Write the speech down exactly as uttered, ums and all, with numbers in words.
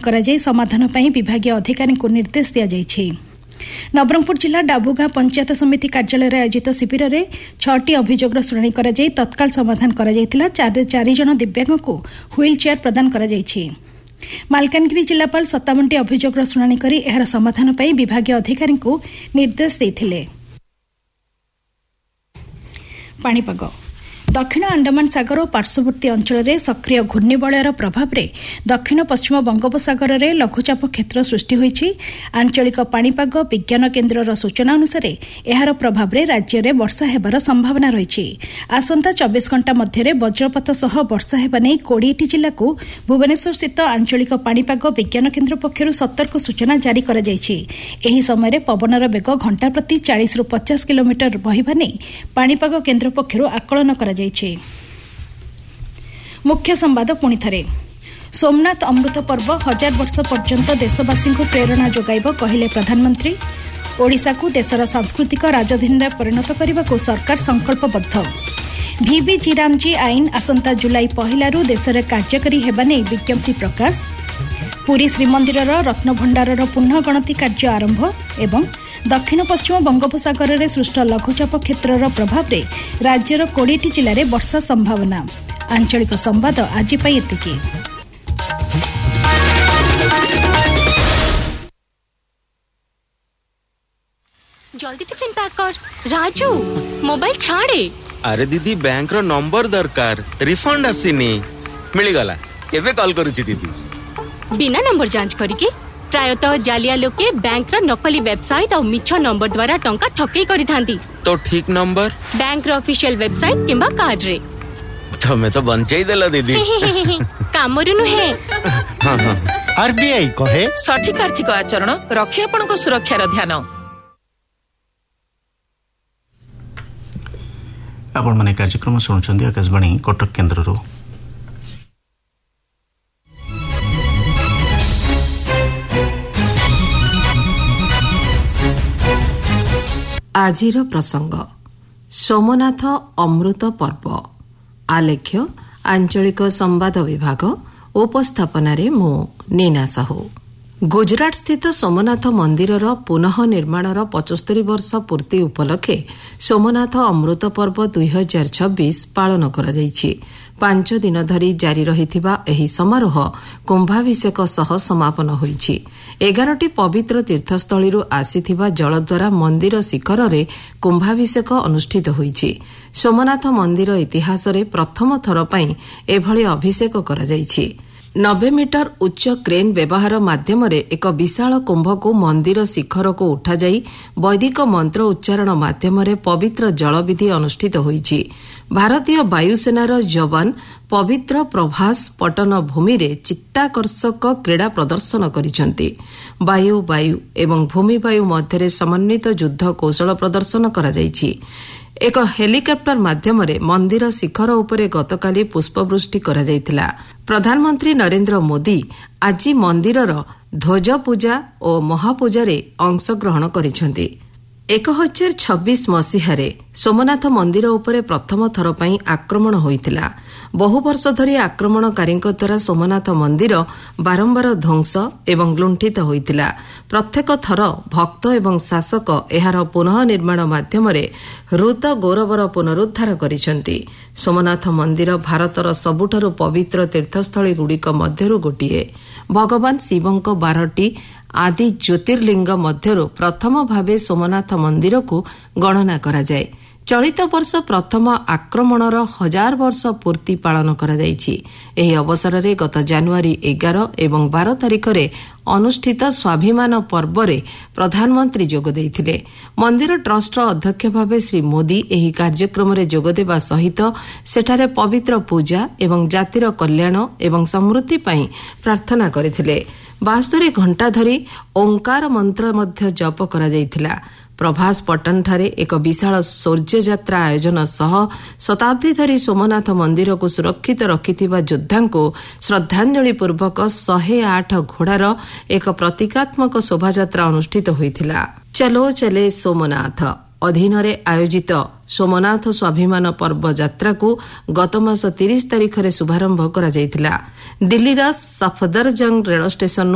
କରାଯାଇ समाधान ପାଇଁ विभागीय अधिकारीଙ୍କୁ निर्देश दिया। नवरंगपुर जिला डाबुगां पंचायत समिति कार्यालय आयोजित शिविर में छटी अभियोगर शुणाणी कर तत्काल समाधान कर चार जन दिव्यांग को व्हील चेयर प्रदान कर मालकानगिरी जिलापाल सत्तावनटी अभियोगर शुणाणी कर एहार समाधान पर विभागीय अधिकारी को निर्देश देते। पाणीपाग दक्षिण अंडमान सागर और पार्श्ववर्ती अंचल में सक्रिय घूर्णिबलयर प्रभाव में दक्षिण पश्चिम बंगोपसागर में लघुचाप क्षेत्र सृष्टि होईछि। आंचलिक पाणीपाग विज्ञान केन्द्रर सूचना अनुसार एहार प्रभाव में राज्य में वर्षा हेबार संभावना रही। आसंता चौबीस घंटा मध्य वज्रपात सह वर्षा हेबा नै कोड़ीटी जिला को भुवनेश्वर स्थित आंचलिक पाणीपाग विज्ञान केन्द्र पक्षर सतर्क सूचना जारी कर एही समय पवनर बेग घंटा प्रति चालीस रु पचास किलोमीटर बहिबा नै पाणीपाग केन्द्र पक्षर आकलन कर मुख्य संवाद पुणी थरे सोमनाथ अमृत पर्व हजार वर्ष पर्यंत देशवासी को प्रेरणा जोगाइब कहले प्रधानमंत्री। ओडिशा को देशर सांस्कृतिक राजधानी में परिणत करने को सरकार संकल्पबद्ध। भिवी जीरामजी आईन आसंता जुलाई पहलारू देश में कार्यकारी हेबा नै विज्ञप्ति प्रकाश। पुरी श्रीमंदिर रत्नभंडार पुनः गणति कार्य आरंभ एवं दक्षिण पश्चिम बंगोपसागर में सृष्ट लघुचाप क्षेत्र प्रभाव में राज्यर कोड़ीटी जिले में वर्षा संभावना। आंचलिक संवाद आज एतिकी। जल्दी टिफिन पैक कर। राजू मोबाइल छाड़े। अरे दीदी बैंक रो नंबर दरकार रिफंड आसीनी मिल गला एबे कॉल करूची दीदी। बिना नंबर जांच करिके प्रायतः जालिया लोके बैंक रा नकली वेबसाइट और मिछ नंबर द्वारा टंका ठकेई करि थांती। तो ठीक नंबर बैंक रा ऑफिशियल वेबसाइट किंबा कार्ड रे तमे तो बंचाई देला दीदी। कामरु नुहे। हां हां आरबीआई कहे सठिक आर्थिक आचरण रखी आपन को सुरक्षा रो ध्यान। आपण माने कार्यक्रम सुनछन्ती आकाशवाणी कटक केन्द्र रो। आजिर प्रसंग सोमनाथ अमृत पर्व आलेख्य आंचलिक संवाद विभाग उपस्थापन मु नीना साहू। गुजरात स्थित सोमनाथ मंदिरर पुनः निर्माणर पचस्तरी वर्ष पूर्ति उपलक्षे सोमनाथ अमृत पर्व दुई हजार छब्बीस पालन कर पांच दिन धरी जारी रहिथिबा एही समारोह कुंभाभिषेक सह समापन होईछि। एगारटी पवित्र तीर्थस्थळीरू आसीथिबा जल द्वारा मंदिर शिखर रे कुंभाभिषेक अनुष्ठित होईछि। सोमनाथ मंदिर इतिहास रे प्रथम थर पई एभली अभिषेक करा जाईछि। नब्बे मीटर उच्च क्रेन व्यवहार माध्यम एक विशाल कुंभ को मंदिर शिखर को उठा जाई वैदिक मंत्र उच्चारण माध्यम पवित्र जलविधि अनुष्ठित होईछि। भारतीय वायुसेनार जवान पवित्र प्रभास पटन भूमि रे चित्ताकर्षक क्रीड़ा प्रदर्शन करिसेंति। वायु वायु एवं भूमि वायु मध्य समन्वित युद्ध कौशल प्रदर्शन करा जाईछि। एक हेलिकप्टर माध्यम मंदिर शिखर उपरे गतकाली पुष्पवृष्टि करा जायतिला। प्रधानमंत्री नरेंद्र मोदी आज मंदिरर ध्वज पूजा और महापूजा रे अंशग्रहण करिसेंति। एक हजार छब्बीस मसीह सोमनाथ मंदिर उपरे प्रथम थर पई आक्रमण होइतिला। बहु वर्ष धरी आक्रमणकारी द्वारा सोमनाथ मंदिर बारंबार ध्वंस एवं लुंठित होइतिला। प्रत्येक थर भक्त एवं शासक एहार पुनः निर्माण माध्यम हृत गौरवर पुनरुद्धार करिसेंति। सोमनाथ मंदिर भारतर सबुठारु पवित्र तीर्थस्थळी गुड़िक मध्यरु गोटिए। भगवान शिवंक बारटी आदि ज्योतिर्लिंग मध्यरु प्रथम भावे सोमनाथ मंदिर को गणना करा जाए। चलित वर्ष प्रथम आक्रमणर हजार वर्ष पूर्ति पालन करा जाइछि। एही अवसर रे गत जनवरी एगार एवं बारह तारिख रे अनुष्ठित स्वाभिमान पर्व रे प्रधानमंत्री जोग देइथिले। मंदिर ट्रस्ट अध्यक्ष भावे श्री मोदी एही कार्यक्रम रे जोग देबा सहित सेठारे पवित्र पूजा एवं जातिर कल्याण एवं समृद्धि पई प्रार्थना करिथिले। बास्तरी घंटा धरी ओंकार मंत्र मध्य जप करा जाइथिला। प्रभास पटन ठारे एक विशाल शौर्य यात्रा आयोजन सह शताब्दी धरी सोमनाथ मंदिर को सुरक्षित रखिथिबा योद्धा को श्रद्धांजलि पूर्वक शहे आठ घोड़ार एक प्रतीकात्मक शोभायात्रा अनुष्ठित होइथिला। चलो चले सोमनाथ अधीन आयोजित सोमनाथ स्वाभिमान पर्व यात्रा को गत मास तीस तारिख रे शुभारंभ करा जायतिला। दिल्लीर सफदरजंग रेल स्टेशन